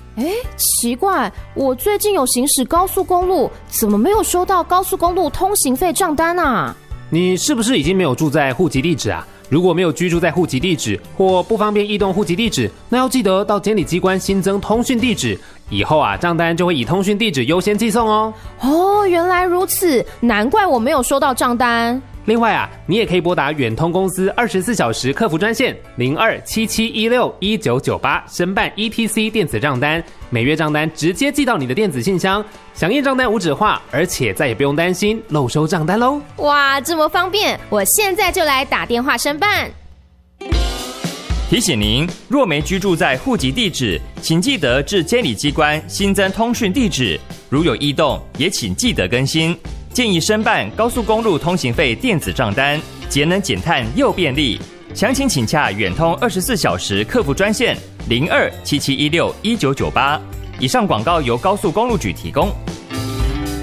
奇怪，我最近有行驶高速公路，怎么没有收到高速公路通行费账单啊？ 你是不是已经没有住在户籍地址啊？如果没有居住在户籍地址或不方便异动户籍地址，那要记得到监理机关新增通讯地址，以后账单就会以通讯地址优先寄送哦。 原来如此，难怪我没有收到账单。 另外你也可以拨打远通公司24小时客服专线0277161998申办 ETC 电子账单，每月账单直接寄到你的电子信箱，响应账单无纸化，而且再也不用担心漏收账单喽。 哇，这么方便，我现在就来打电话申办。 提醒您，若没居住在户籍地址，请记得至监理机关新增通讯地址，如有异动也请记得更新。建议申办高速公路通行费电子账单，节能减碳又便利。详情请洽远通24小时客服专线0277161998。以上广告由高速公路局提供。